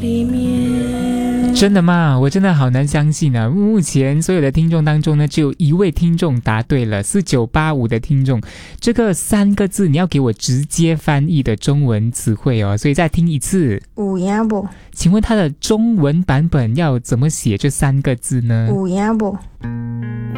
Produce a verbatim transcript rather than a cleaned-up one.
里面。 真的吗？我真的好难相信啊！目前所有的听众当中呢，只有一位听众答对了，四九八五的听众。这个三个字你要给我直接翻译的中文词汇哦，所以再听一次。 有影无？ 请问它的中文版本要怎么写这三个字呢？ 有影无？